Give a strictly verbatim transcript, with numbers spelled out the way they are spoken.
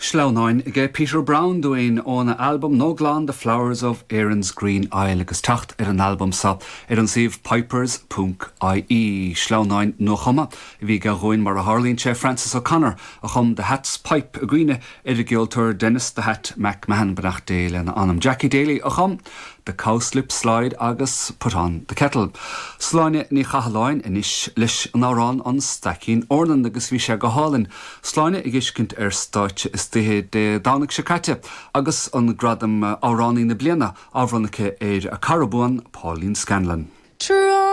Slaunain ige Peter Brown doing on an album No Glan The Flowers of Erin's Green Isle agus tacht ar an album sa ar an sih Pipers Punk I E Slaunain no chuma vi ga roin mar a Harlín che Francis O'Connor a chum the Hats Pipe a green Edigiolter Dennis the Hat McMahon benach Dale and anam Jackie Daly a chum the cowslip slide agus put on the kettle. Sláine ní chahalain in is lish an árán an stacking orlan agus vi se go hálinn. Sláine i giscint ar stáit is de de dánig se caite agus an gradam árán na bliana áhrannacha ar a Carabúan Pauline Scanlon. True.